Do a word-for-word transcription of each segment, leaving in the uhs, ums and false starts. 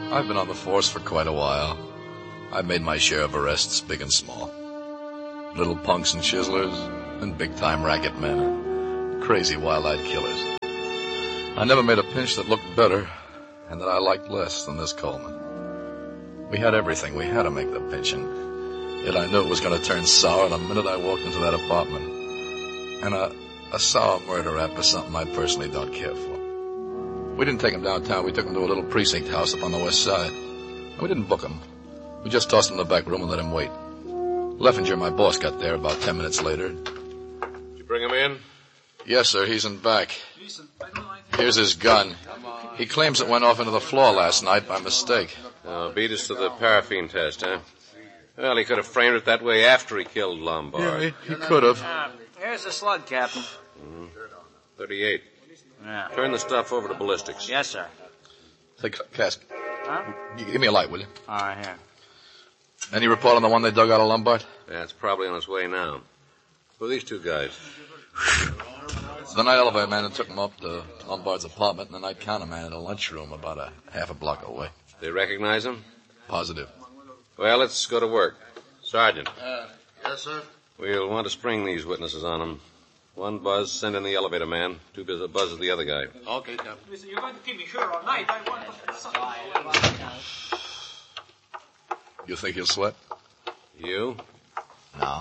I've been on the force for quite a while. I've made my share of arrests, big and small. Little punks and chiselers, and big-time racket men, and crazy wild-eyed killers. I never made a pinch that looked better, and that I liked less than this Coleman. We had everything. We had to make the pinch, and yet I knew it was going to turn sour the minute I walked into that apartment. And a, a sour murder rap is something I personally don't care for. We didn't take him downtown. We took him to a little precinct house up on the west side. And we didn't book him. We just tossed him in the back room and let him wait. Leffinger, my boss, got there about ten minutes later. Did you bring him in? Yes, sir. He's in back. Here's his gun. He claims it went off into the floor last night by mistake. Oh, beat us to the paraffin test, huh? Well, he could have framed it that way after he killed Lombard. Yeah, he, he could have. Uh, here's the slug, Captain. Mm-hmm. thirty-eight. Yeah. Turn the stuff over to ballistics. Yes, sir. Take a cask. Huh? Give me a light, will you? All right, here. Any report on the one they dug out of Lombard? Yeah, it's probably on its way now. Who are these two guys? It's the night elevator man that took him up to Lombard's apartment, and the night counter man in a lunchroom about a half a block away. They recognize him? Positive. Well, let's go to work. Sergeant. Uh, yes, sir? We'll want to spring these witnesses on them. One buzz, send in the elevator man. Two buzz, buzz is the other guy. Okay, Captain. Listen, you're going to keep me here all night. I want to... You think he'll sweat? You? No.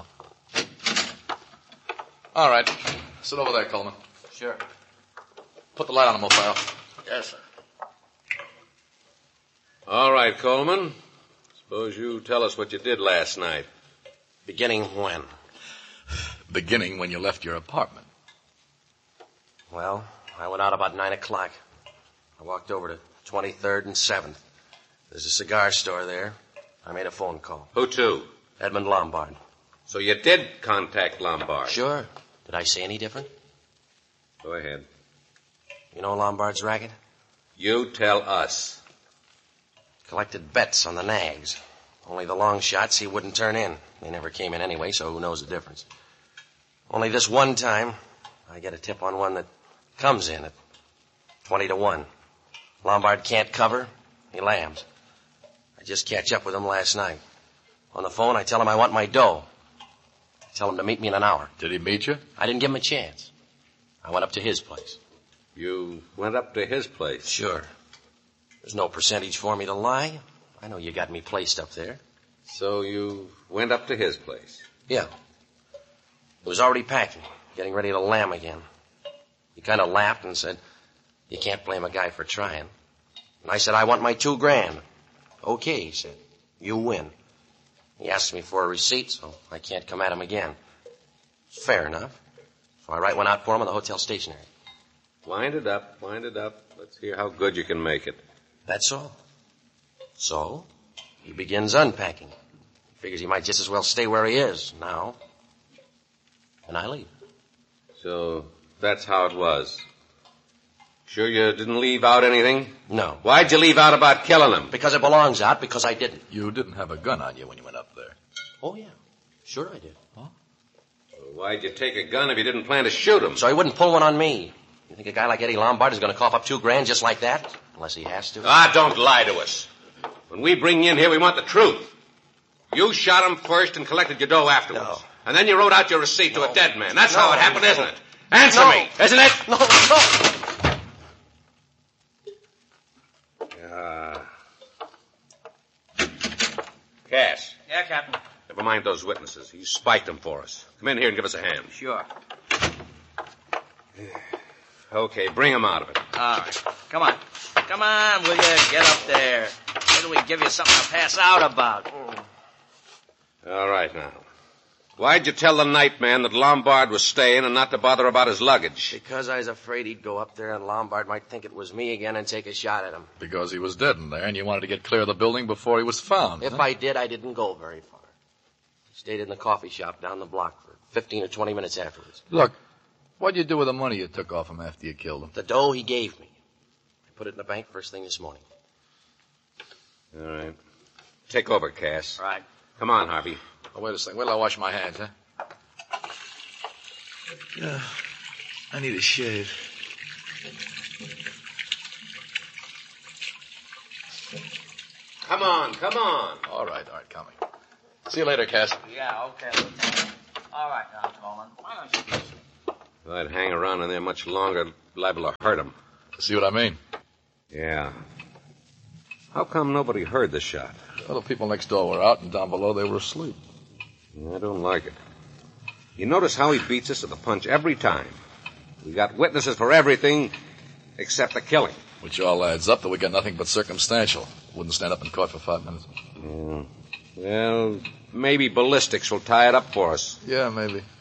All right. Sit over there, Coleman. Sure. Put the light on him, O'Farrell. Yes, sir. All right, Coleman. Suppose you tell us what you did last night. Beginning when? Beginning when you left your apartment. Well, I went out about nine o'clock. I walked over to twenty-third and seventh. There's a cigar store there. I made a phone call. Who to? Edmund Lombard. So you did contact Lombard? Sure. Did I say any different? Go ahead. You know Lombard's racket? You tell us. Collected bets on the nags. Only the long shots he wouldn't turn in. They never came in anyway, so who knows the difference. Only this one time, I get a tip on one that comes in at twenty to one. Lombard can't cover. He lambs. I just catch up with him last night. On the phone, I tell him I want my dough. I tell him to meet me in an hour. Did he meet you? I didn't give him a chance. I went up to his place. You went up to his place? Sure. There's no percentage for me to lie. I know you got me placed up there. So you went up to his place? Yeah. It was already packing, getting ready to lamb again. He kind of laughed and said, "You can't blame a guy for trying." And I said, "I want my two grand." "Okay," he said. "You win." He asked me for a receipt, so I can't come at him again. Fair enough. So I write one out for him on the hotel stationery. Wind it up, wind it up. Let's hear how good you can make it. That's all. So, he begins unpacking. He figures he might just as well stay where he is now. And I leave. So, that's how it was. Sure you didn't leave out anything? No. Why'd you leave out about killing him? Because it belongs out, because I didn't. You didn't have a gun on you when you went up there. Oh, yeah. Sure I did. Huh? So why'd you take a gun if you didn't plan to shoot him? So he wouldn't pull one on me. You think a guy like Eddie Lombard is going to cough up two grand just like that? Unless he has to. Ah, don't lie to us. When we bring you in here, we want the truth. You shot him first and collected your dough afterwards. No. And then you wrote out your receipt No. to a dead man. That's No. how it happened, isn't it? Answer No. me, isn't it? No, no. Uh, Cash. Yeah, Captain. Never mind those witnesses. You spiked them for us. Come in here and give us a hand. Sure. Okay, bring them out of it. All right. Come on. Come on, will you? Get up there. Maybe we give you something to pass out about. All right, now. Why'd you tell the night man that Lombard was staying and not to bother about his luggage? Because I was afraid he'd go up there and Lombard might think it was me again and take a shot at him. Because he was dead in there, and you wanted to get clear of the building before he was found. If huh? I did, I didn't go very far. I stayed in the coffee shop down the block for fifteen or twenty minutes afterwards. Look, what'd you do with the money you took off him after you killed him? The dough he gave me. I put it in the bank first thing this morning. All right. Take over, Cass. Right. Come on, Harvey. Oh, wait a second. Wait till I wash my hands, huh? Yeah, I need a shave. Come on, come on. All right, all right, coming. See you later, Cass. Yeah, okay, Lieutenant. All right now, Coleman. Why don't you be... If I'd hang around in there much longer, liable to hurt him. See what I mean? Yeah. How come nobody heard the shot? Well, the people next door were out, and down below they were asleep. I don't like it. You notice how he beats us to the punch every time. We got witnesses for everything except the killing. Which all adds up that we got nothing but circumstantial. Wouldn't stand up in court for five minutes. Yeah. Well, maybe ballistics will tie it up for us. Yeah, maybe.